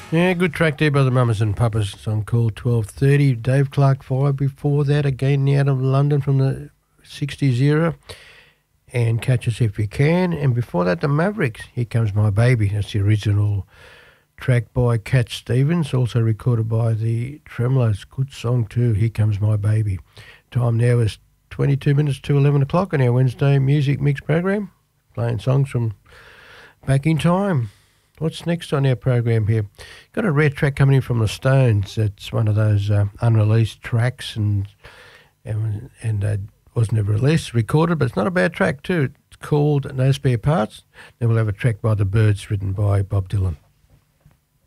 Yeah, good track there by the Mamas and Papas. Song called 12:30. Dave Clark 5 before that, again out of London from the 60s era. And Catch Us If You Can. And before that, the Mavericks, Here Comes My Baby. That's the original track by Cat Stevens, also recorded by the Tremolos. Good song too, Here Comes My Baby. Time now is 22 minutes to 11 o'clock on our Wednesday Music Mix program, playing songs from back in time. What's next on our program here? Got a rare track coming in from the Stones. It's one of those unreleased tracks and wasn't ever released, recorded, but it's not a bad track too. It's called No Spare Parts. Then we'll have a track by the Byrds written by Bob Dylan.